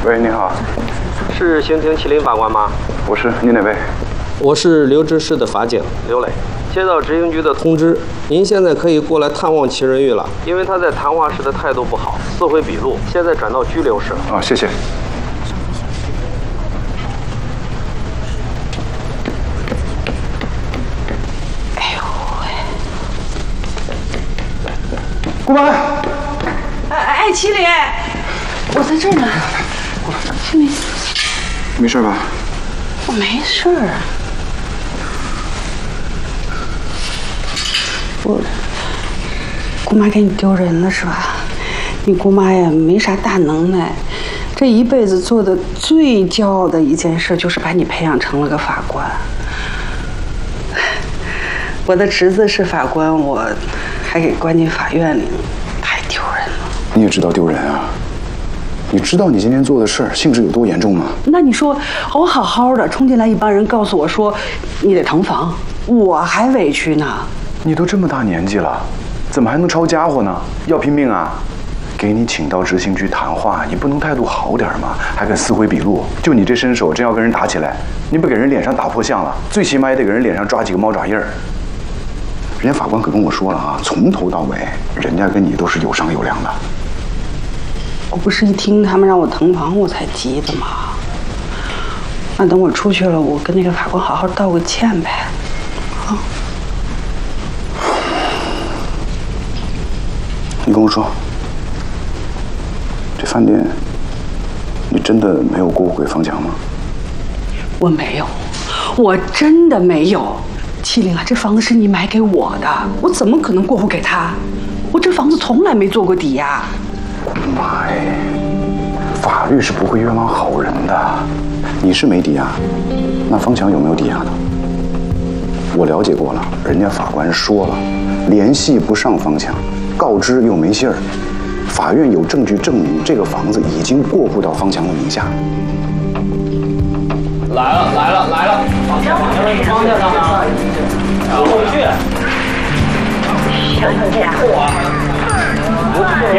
喂，你好， 是刑庭麒麟法官吗？ 我是，你哪位？ 我是留置室的法警刘磊。接到执行局的通知，您现在可以过来探望齐仁玉了，因为他在谈话时的态度不好，撕毁笔录，现在转到拘留室了。 哦，谢谢。 哎呦喂！ 顾班。 哎，麒麟，我在这儿呢。麒麟， 没事吧？ 我没事儿。姑妈给你丢人了是吧？你姑妈呀没啥大能耐，这一辈子做的最骄傲的一件事就是把你培养成了个法官。我的侄子是法官，我还给关进法院里，太丢人了。 你也知道丢人啊？你知道你今天做的事儿性质有多严重吗？ 那你说我好好的冲进来一帮人告诉我说你得腾房，我还委屈呢。 你都这么大年纪了，怎么还能抄家伙呢？要拼命啊！给你请到执行局谈话，你不能态度好点吗？还敢撕毁笔录？就你这身手，真要跟人打起来，你不给人脸上打破相了，最起码也得给人脸上抓几个猫爪印儿。人家法官可跟我说了啊，从头到尾，人家跟你都是有商有量的。 我不是一听他们让我腾房我才急的吗？那等我出去了，我跟那个法官好好道个歉呗。啊。 你跟我说，这饭店，你真的没有过户给方强吗？ 我没有，我真的没有。麒麟啊，这房子是你买给我的，我怎么可能过户给他？我这房子从来没做过抵押。 妈呀，法律是不会冤枉好人的。你是没抵押，那方强有没有抵押呢？我了解过了，人家法官说了，联系不上方强。告知又没信儿，法院有证据证明这个房子已经过户到方强的名下。 来了！方家上哪儿？有证据。小姐，